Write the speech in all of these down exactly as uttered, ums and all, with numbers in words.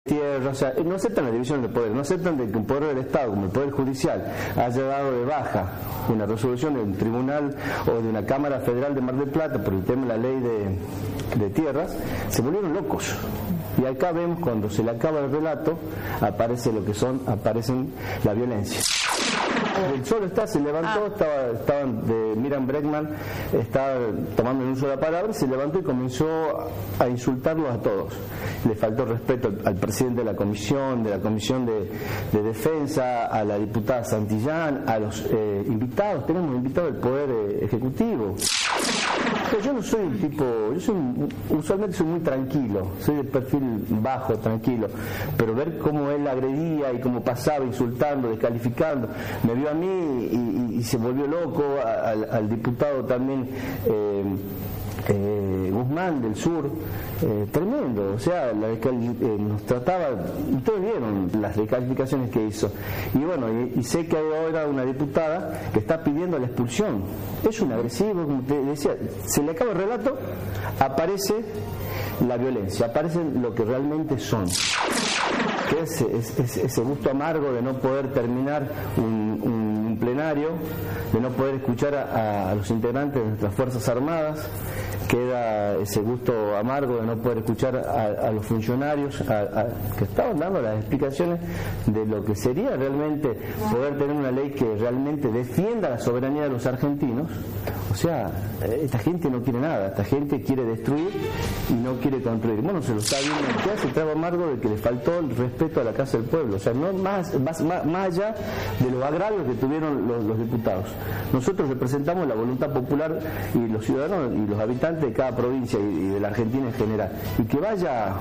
tierra, o sea, no aceptan la división de poder, no aceptan de que un poder del Estado, como el Poder Judicial, haya dado de baja una resolución de un tribunal o de una Cámara Federal de Mar del Plata por el tema de la ley de, de tierras. Se volvieron locos. Y acá vemos, cuando se le acaba el relato, aparece lo que son, aparecen la violencia. El solo está, se levantó, estaba, estaban de Miriam Bregman, estaba tomando en uso la palabra, se levantó y comenzó a insultarlos a todos. Le faltó respeto al, al presidente de la comisión, de la comisión de, de defensa, a la diputada Santillán, a los eh, invitados. Tenemos invitados del Poder eh, Ejecutivo. Pero yo no soy un tipo, yo soy un, usualmente soy muy tranquilo, soy de perfil bajo, tranquilo, pero ver cómo él agredía y cómo pasaba insultando, descalificando, me vio a mí y, y, y se volvió loco, al, al diputado también eh, eh, Guzmán del Sur, eh, tremendo, o sea, la descali- eh, nos trataba, ustedes vieron las descalificaciones que hizo, y bueno, y, y sé que hay ahora una diputada que está pidiendo la expulsión. Es un agresivo, como te decía, se le acaba el relato, aparece la violencia, aparece lo que realmente son, que es, es, es ese gusto amargo de no poder terminar un, un, un plenario, de no poder escuchar a, a los integrantes de nuestras Fuerzas Armadas, queda ese gusto amargo de no poder escuchar a, a los funcionarios a, a, que estaban dando las explicaciones de lo que sería realmente poder tener una ley que realmente defienda la soberanía de los argentinos. O sea, esta gente no quiere nada, esta gente quiere destruir y no quiere construir. Bueno, se lo está viendo en ese trago amargo de que le faltó el respeto a la Casa del Pueblo, o sea, no más, más, más allá de los agravios que tuvieron los, los diputados. Nosotros representamos la voluntad popular y los ciudadanos y los habitantes de cada provincia y de la Argentina en general, y que vaya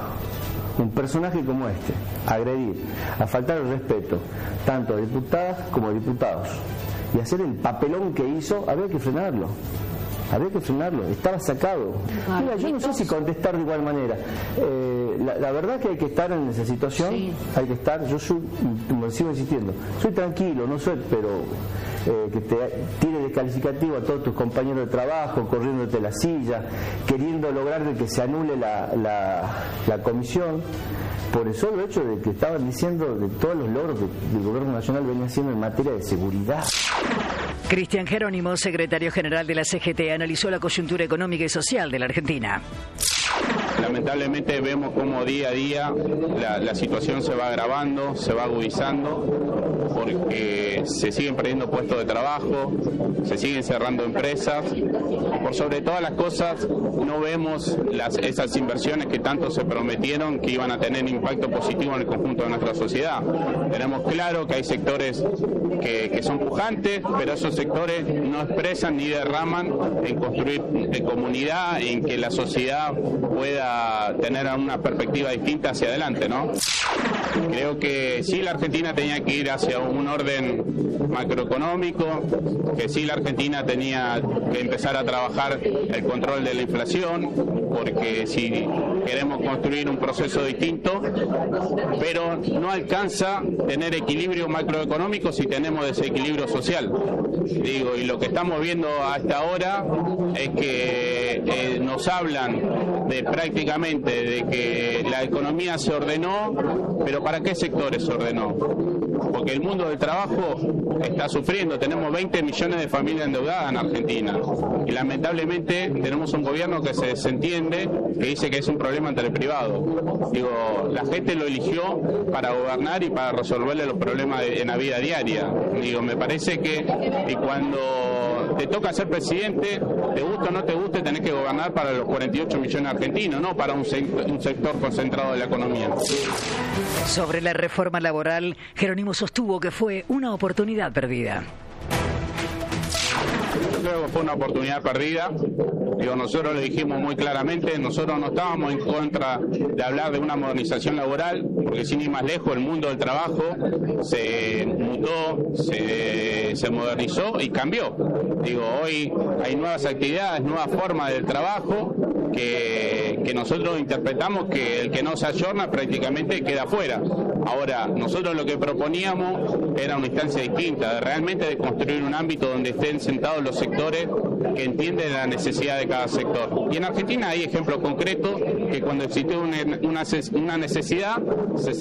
un personaje como este a agredir, a faltar el respeto tanto a diputadas como a diputados y hacer el papelón que hizo, había que frenarlo. Había que frenarlo, estaba sacado. Mira, yo no sé si contestar de igual manera. Eh, la, la verdad que hay que estar en esa situación, sí. Hay que estar, yo soy, como sigo insistiendo, soy tranquilo, no soy, pero eh, que te tire descalificativo a todos tus compañeros de trabajo, corriéndote la silla, queriendo lograr de que se anule la, la, la comisión, por el solo hecho de que estaban diciendo de todos los logros que el gobierno nacional venía haciendo en materia de seguridad. Cristian Jerónimo, secretario general de la C G T, analizó la coyuntura económica y social de la Argentina. Lamentablemente vemos cómo día a día la, la situación se va agravando, se va agudizando, porque se siguen perdiendo puestos de trabajo, se siguen cerrando empresas, y por sobre todas las cosas no vemos las, esas inversiones que tanto se prometieron que iban a tener impacto positivo en el conjunto de nuestra sociedad. Tenemos claro que hay sectores que, que son pujantes, pero esos sectores no expresan ni derraman en construir en comunidad, en que la sociedad pueda tener una perspectiva distinta hacia adelante, ¿no? Creo que sí, la Argentina tenía que ir hacia un orden macroeconómico, que sí, la Argentina tenía que empezar a trabajar el control de la inflación, porque si queremos construir un proceso distinto, pero no alcanza tener equilibrio macroeconómico si tenemos desequilibrio social. Digo, y lo que estamos viendo hasta ahora es que eh, nos hablan de prácticamente de que la economía se ordenó, pero ¿para qué sectores se ordenó? Porque el mundo del trabajo está sufriendo, tenemos veinte millones de familias endeudadas en Argentina y lamentablemente tenemos un gobierno que se desentiende, que dice que es un problema entre el privado. Digo, la gente lo eligió para gobernar y para resolverle los problemas de, en la vida diaria. Digo, me parece que y cuando te toca ser presidente, te gusta o no te guste, tenés que gobernar para los cuarenta y ocho millones de argentinos, no para un, sec- un sector concentrado de la economía. Sobre la reforma laboral, Jerónimo sostuvo que fue una oportunidad perdida. Yo creo que fue una oportunidad perdida. Digo, nosotros lo dijimos muy claramente, nosotros no estábamos en contra de hablar de una modernización laboral, porque sin ir más lejos el mundo del trabajo se mutó, se, se modernizó y cambió. Digo, hoy hay nuevas actividades, nuevas formas del trabajo, que, que nosotros interpretamos que el que no se ayorna prácticamente queda afuera. Ahora, nosotros lo que proponíamos era una instancia distinta, de realmente de construir un ámbito donde estén sentados los sectores que entienden la necesidad de cada sector. Y en Argentina hay ejemplos concretos que cuando existe una, una, una necesidad se